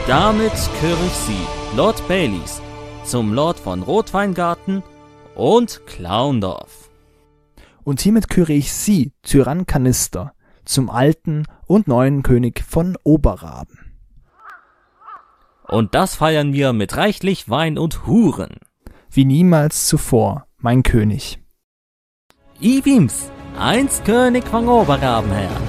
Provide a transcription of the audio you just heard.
damit küre ich Sie, Lord Baileys, zum Lord von Rotweingarten und Clowndorf. Und hiermit küre ich Sie, Tyrann Kanister, zum alten und neuen König von Oberraben. Und das feiern wir mit reichlich Wein und Huren. Wie niemals zuvor, mein König. Iwims, einst König von Oberraben her.